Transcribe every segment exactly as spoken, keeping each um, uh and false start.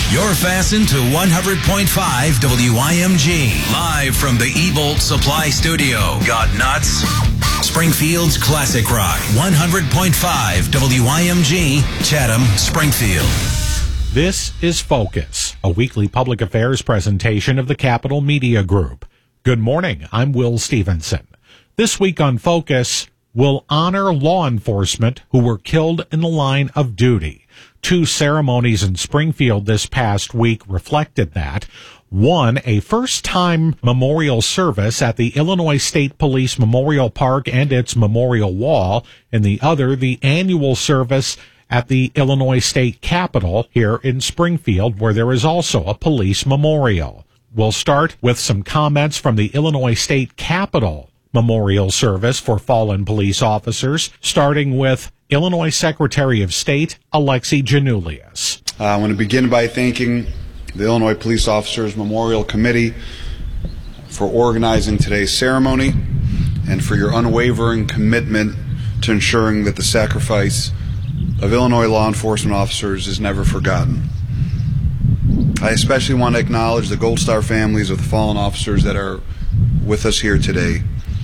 You're fastened to one hundred point five W I M G. Live from the E-Bolt Supply Studio. Got nuts? Springfield's Classic Rock. one hundred point five W I M G, Chatham, Springfield. This is Focus, a weekly public affairs presentation of the Capital Media Group. Good morning. I'm Will Stevenson. This week on Focus, we'll honor law enforcement who were killed in the line of duty. Two ceremonies in Springfield this past week reflected that. One, a first-time memorial service at the Illinois State Police Memorial Park and its memorial wall, and the other, the annual service at the Illinois State Capitol here in Springfield, where there is also a police memorial. We'll start with some comments from the Illinois State Capitol memorial service for fallen police officers, starting with Illinois Secretary of State Alexi Giannoulias. Uh, I want to begin by thanking the Illinois Police Officers Memorial Committee for organizing today's ceremony and for your unwavering commitment to ensuring that the sacrifice of Illinois law enforcement officers is never forgotten. I especially want to acknowledge the Gold Star families of the fallen officers that are with us here today.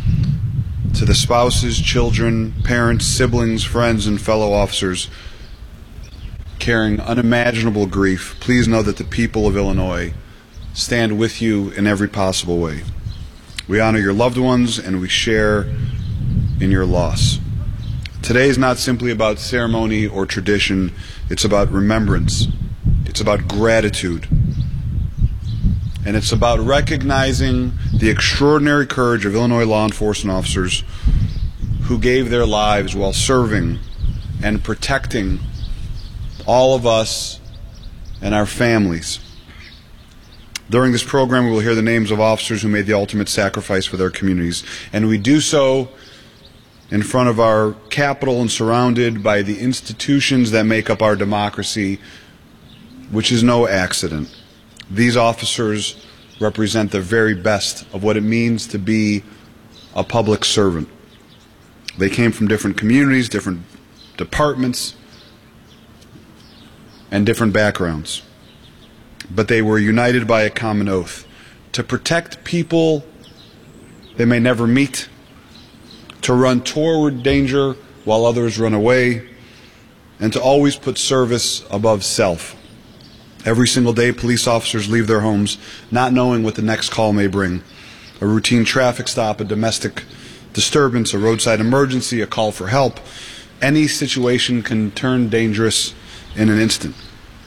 To the spouses, children, parents, siblings, friends, and fellow officers carrying unimaginable grief, please know that the people of Illinois stand with you in every possible way. We honor your loved ones and we share in your loss. Today is not simply about ceremony or tradition, it's about remembrance, it's about gratitude, and it's about recognizing the extraordinary courage of Illinois law enforcement officers who gave their lives while serving and protecting all of us and our families. During this program, we will hear the names of officers who made the ultimate sacrifice for their communities, and we do so in front of our Capitol and surrounded by the institutions that make up our democracy, which is no accident. These officers represent the very best of what it means to be a public servant. They came from different communities, different departments, and different backgrounds. But they were united by a common oath to protect people they may never meet, to run toward danger while others run away, and to always put service above self. Every single day, police officers leave their homes not knowing what the next call may bring. A routine traffic stop, a domestic disturbance, a roadside emergency, a call for help. Any situation can turn dangerous in an instant.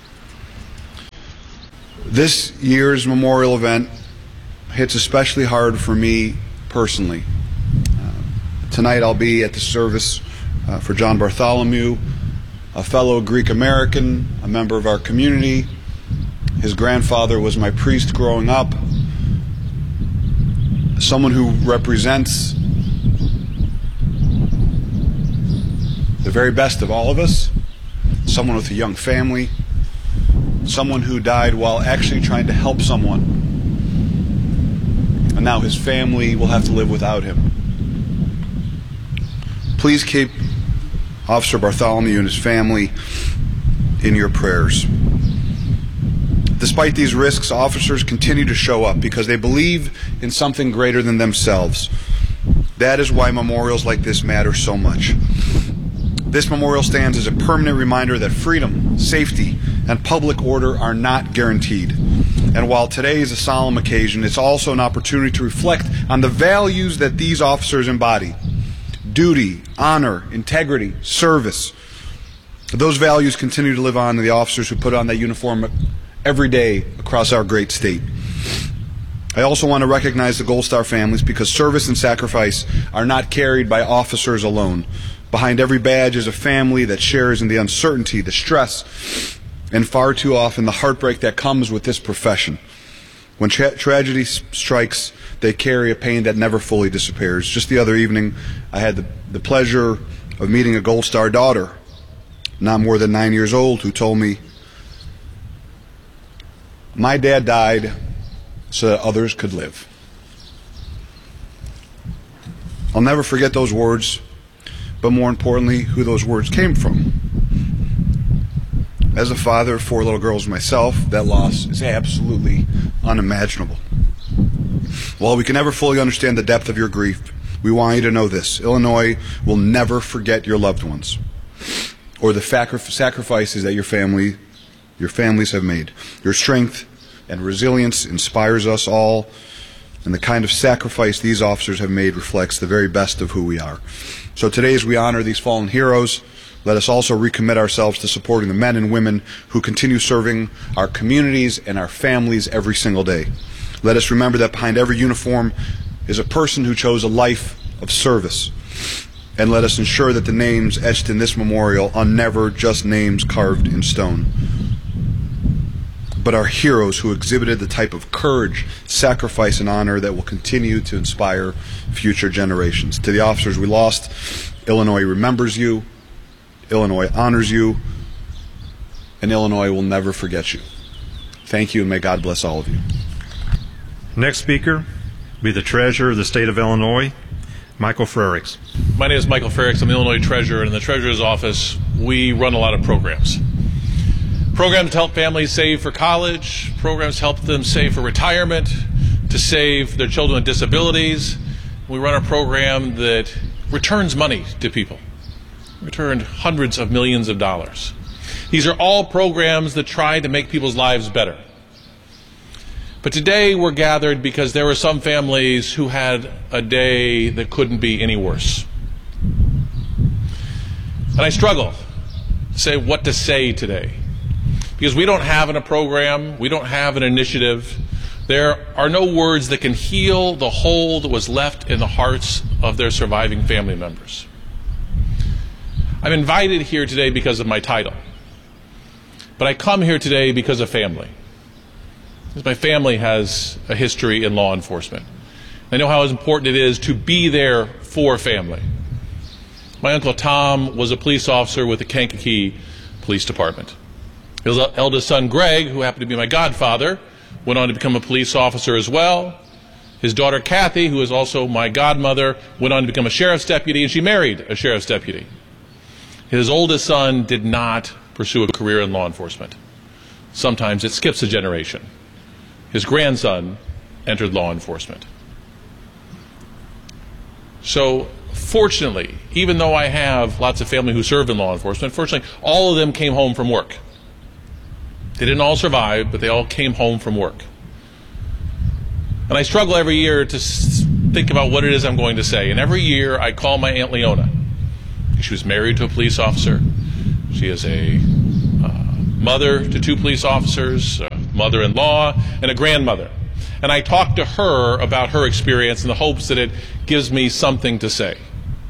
This year's memorial event hits especially hard for me personally. Uh, tonight I'll be at the service uh, for John Bartholomew, a fellow Greek American, a member of our community. His grandfather was my priest growing up, someone who represents the very best of all of us, someone with a young family, someone who died while actually trying to help someone, and now his family will have to live without him. Please keep Officer Bartholomew and his family in your prayers. Despite these risks, officers continue to show up because they believe in something greater than themselves. That is why memorials like this matter so much. This memorial stands as a permanent reminder that freedom, safety, and public order are not guaranteed. And while today is a solemn occasion, it's also an opportunity to reflect on the values that these officers embody: duty, honor, integrity, service. Those values continue to live on in the officers who put on that uniform every day across our great state. I also want to recognize the Gold Star families because service and sacrifice are not carried by officers alone. Behind every badge is a family that shares in the uncertainty, the stress, and far too often the heartbreak that comes with this profession. When tra- tragedy strikes, they carry a pain that never fully disappears. Just the other evening, I had the, the pleasure of meeting a Gold Star daughter, not more than nine years old, who told me, "My dad died so that others could live." I'll never forget those words, but more importantly, who those words came from. As a father of four little girls myself, that loss is absolutely unimaginable. While we can never fully understand the depth of your grief, we want you to know this: Illinois will never forget your loved ones or the sacrifices that your family, your families have made. Your strength and resilience inspires us all, and the kind of sacrifice these officers have made reflects the very best of who we are. So today, as we honor these fallen heroes, let us also recommit ourselves to supporting the men and women who continue serving our communities and our families every single day. Let us remember that behind every uniform is a person who chose a life of service. And let us ensure that the names etched in this memorial are never just names carved in stone, but are heroes who exhibited the type of courage, sacrifice, and honor that will continue to inspire future generations. To the officers we lost, Illinois remembers you, Illinois honors you, and Illinois will never forget you. Thank you, and may God bless all of you. Next speaker will be the Treasurer of the State of Illinois, Michael Frerichs. My name is Michael Frerichs. I'm the Illinois Treasurer, and in the Treasurer's office, we run a lot of programs. Programs to help families save for college, programs to help them save for retirement, to save their children with disabilities. We run a program that returns money to people, returned hundreds of millions of dollars. These are all programs that try to make people's lives better. But today we're gathered because there were some families who had a day that couldn't be any worse. And I struggle to say what to say today, because we don't have a program, we don't have an initiative. There are no words that can heal the hole that was left in the hearts of their surviving family members. I'm invited here today because of my title, but I come here today because of family. Because my family has a history in law enforcement. I know how important it is to be there for family. My Uncle Tom was a police officer with the Kankakee Police Department. His eldest son, Greg, who happened to be my godfather, went on to become a police officer as well. His daughter, Kathy, who is also my godmother, went on to become a sheriff's deputy, and she married a sheriff's deputy. His oldest son did not pursue a career in law enforcement. Sometimes it skips a generation. His grandson entered law enforcement. So, fortunately, even though I have lots of family who serve in law enforcement, fortunately, all of them came home from work. They didn't all survive, but they all came home from work. And I struggle every year to think about what it is I'm going to say. And every year I call my Aunt Leona. She was married to a police officer. She is a uh, mother to two police officers, a mother-in-law, and a grandmother. And I talk to her about her experience in the hopes that it gives me something to say.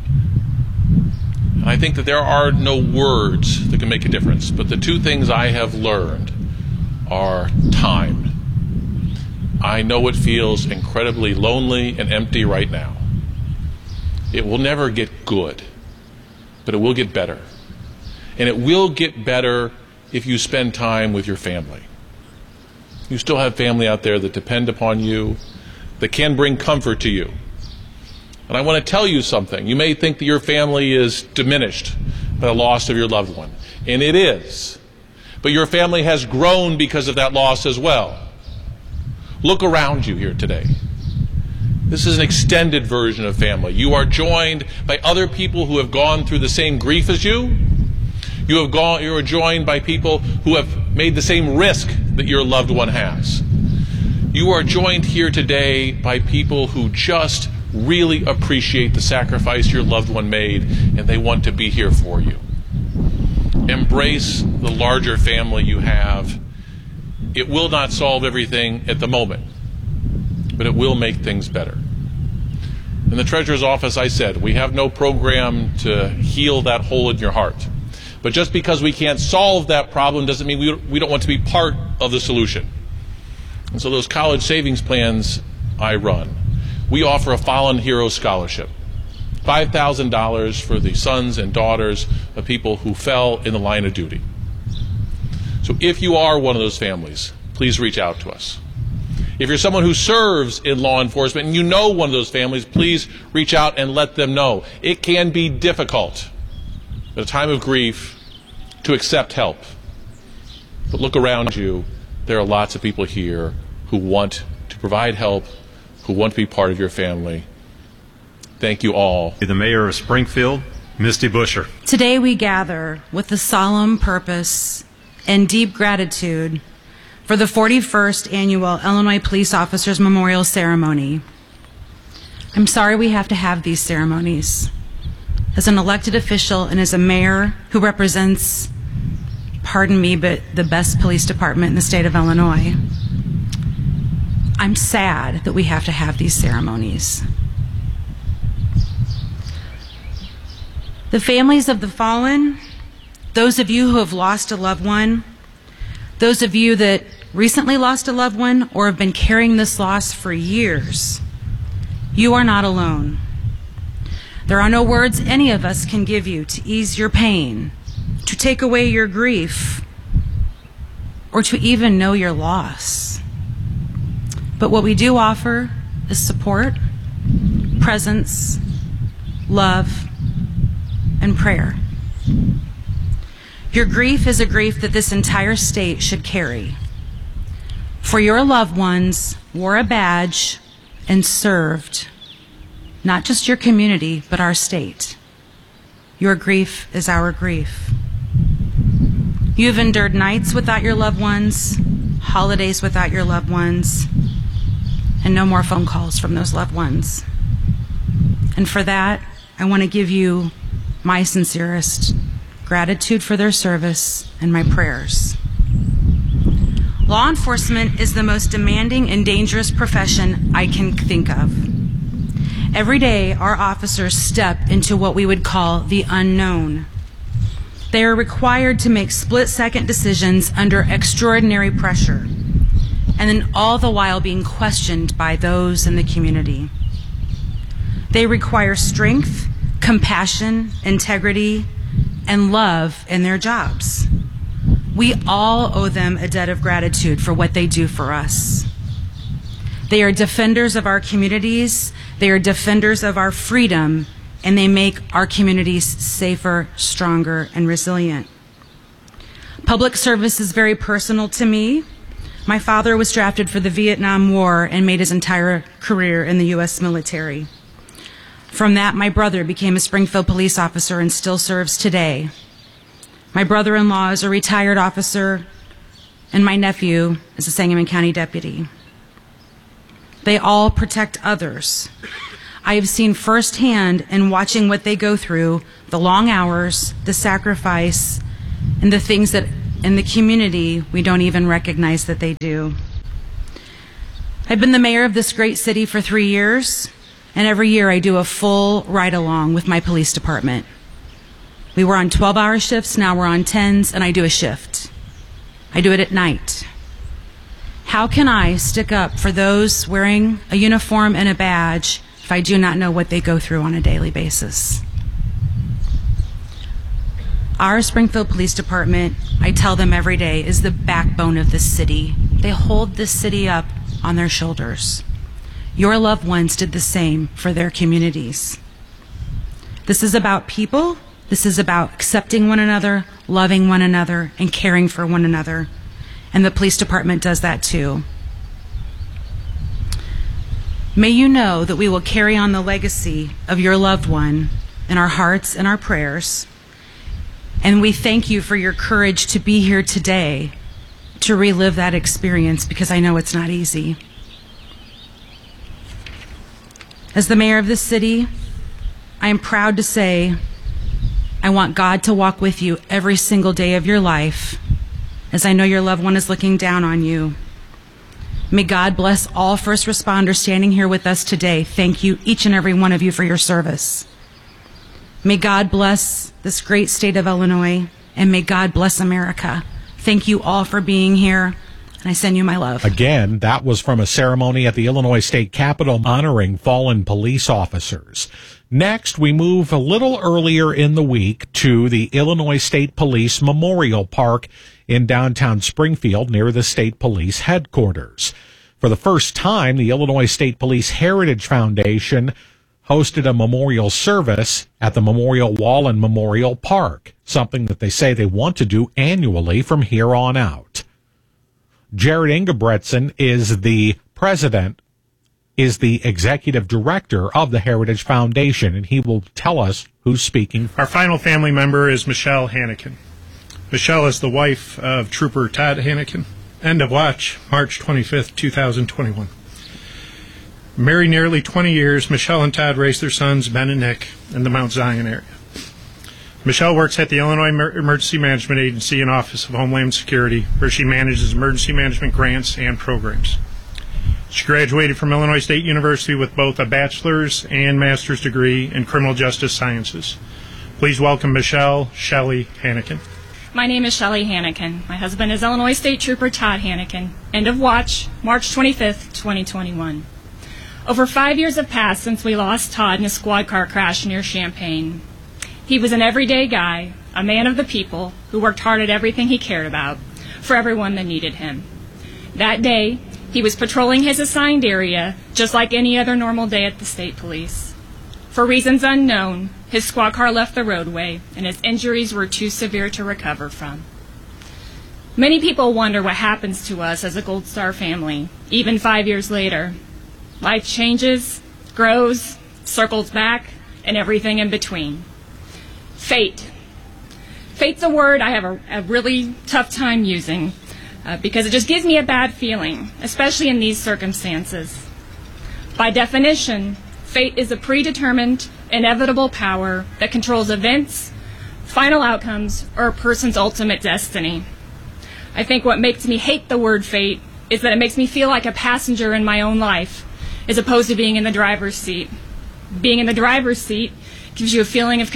And I think that there are no words that can make a difference, but the two things I have learned are time. I know it feels incredibly lonely and empty right now. It will never get good, but it will get better. And it will get better if you spend time with your family. You still have family out there that depend upon you, that can bring comfort to you. And I want to tell you something. You may think that your family is diminished by the loss of your loved one, and it is. But your family has grown because of that loss as well. Look around you here today. This is an extended version of family. You are joined by other people who have gone through the same grief as you. You have gone, you are joined by people who have made the same risk that your loved one has. You are joined here today by people who just really appreciate the sacrifice your loved one made, and they want to be here for you. Embrace the larger family you have. It will not solve everything at the moment, but it will make things better. In the Treasurer's office, I said, we have no program to heal that hole in your heart. But just because we can't solve that problem doesn't mean we, we don't want to be part of the solution. And so those college savings plans I run, we offer a Fallen Hero Scholarship. five thousand dollars for the sons and daughters of people who fell in the line of duty. So if you are one of those families, please reach out to us. If you're someone who serves in law enforcement and you know one of those families, please reach out and let them know. It can be difficult at a time of grief to accept help. But look around you. There are lots of people here who want to provide help, who want to be part of your family. Thank you all. The Mayor of Springfield, Misty Buscher. Today we gather with the solemn purpose and deep gratitude for the forty-first Annual Illinois Police Officers Memorial Ceremony. I'm sorry we have to have these ceremonies. As an elected official and as a mayor who represents, pardon me, but the best police department in the state of Illinois, I'm sad that we have to have these ceremonies. The families of the fallen, those of you who have lost a loved one, those of you that recently lost a loved one or have been carrying this loss for years, you are not alone. There are no words any of us can give you to ease your pain, to take away your grief, or to even know your loss. But what we do offer is support, presence, love, and prayer. Your grief is a grief that this entire state should carry. For your loved ones wore a badge and served not just your community, but our state. Your grief is our grief. You've endured nights without your loved ones, holidays without your loved ones, and no more phone calls from those loved ones. And for that, I want to give you my sincerest gratitude for their service and my prayers. Law enforcement is the most demanding and dangerous profession I can think of. Every day, our officers step into what we would call the unknown. They are required to make split-second decisions under extraordinary pressure, and then all the while being questioned by those in the community. They require strength, compassion, integrity, and love in their jobs. We all owe them a debt of gratitude for what they do for us. They are defenders of our communities, they are defenders of our freedom, and they make our communities safer, stronger, and resilient. Public service is very personal to me. My father was drafted for the Vietnam War and made his entire career in the U S military. From that, my brother became a Springfield police officer and still serves today. My brother-in-law is a retired officer, and my nephew is a Sangamon County deputy. They all protect others. I have seen firsthand in watching what they go through, the long hours, the sacrifice, and the things that in the community we don't even recognize that they do. I've been the mayor of this great city for three years, and every year I do a full ride-along with my police department. We were on twelve-hour shifts, now we're on tens, and I do a shift. I do it at night. How can I stick up for those wearing a uniform and a badge if I do not know what they go through on a daily basis? Our Springfield Police Department, I tell them every day, is the backbone of this city. They hold this city up on their shoulders. Your loved ones did the same for their communities. This is about people. This is about accepting one another, loving one another, and caring for one another. And the police department does that too. May you know that we will carry on the legacy of your loved one in our hearts and our prayers. And we thank you for your courage to be here today to relive that experience, because I know it's not easy. As the mayor of this city, I am proud to say I want God to walk with you every single day of your life, as I know your loved one is looking down on you. May God bless all first responders standing here with us today. Thank you, each and every one of you, for your service. May God bless this great state of Illinois, and may God bless America. Thank you all for being here, and I send you my love. Again, that was from a ceremony at the Illinois State Capitol honoring fallen police officers. Next, we move a little earlier in the week to the Illinois State Police Memorial Park in downtown Springfield near the State Police headquarters. For the first time, the Illinois State Police Heritage Foundation hosted a memorial service at the Memorial Wall and Memorial Park, something that they say they want to do annually from here on out. Jared Ingebretson is the president, is the executive director of the Heritage Foundation, and he will tell us who's speaking. Our final family member is Michelle Hannikin. Michelle is the wife of Trooper Todd Hannikin. End of watch, March twenty-fifth, two thousand twenty-one. Married nearly twenty years, Michelle and Todd raised their sons, Ben and Nick, in the Mount Zion area. Michelle works at the Illinois Emergency Management Agency and Office of Homeland Security, where she manages emergency management grants and programs. She graduated from Illinois State University with both a bachelor's and master's degree in criminal justice sciences. Please welcome Michelle Shelley Hannikin. My name is Shelley Hannikin. My husband is Illinois State Trooper Todd Hannikin. End of watch, March twenty-fifth, twenty twenty-one. Over five years have passed since we lost Todd in a squad car crash near Champaign. He was an everyday guy, a man of the people, who worked hard at everything he cared about, for everyone that needed him. That day, he was patrolling his assigned area, just like any other normal day at the state police. For reasons unknown, his squad car left the roadway, and his injuries were too severe to recover from. Many people wonder what happens to us as a Gold Star family, even five years later. Life changes, grows, circles back, and everything in between. Fate. Fate's a word I have a, a really tough time using uh, because it just gives me a bad feeling, especially in these circumstances. By definition, fate is a predetermined, inevitable power that controls events, final outcomes, or a person's ultimate destiny. I think what makes me hate the word fate is that it makes me feel like a passenger in my own life, as opposed to being in the driver's seat. Being in the driver's seat gives you a feeling of